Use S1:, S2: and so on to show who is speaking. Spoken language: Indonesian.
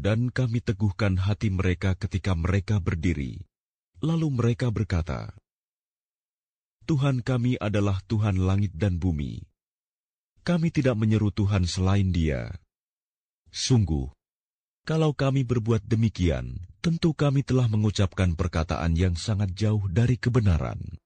S1: Dan kami teguhkan hati mereka ketika mereka berdiri. Lalu mereka berkata, Tuhan kami adalah Tuhan langit dan bumi. Kami tidak menyeru Tuhan selain Dia. Sungguh, kalau kami berbuat demikian, tentu kami telah mengucapkan perkataan yang sangat jauh dari kebenaran.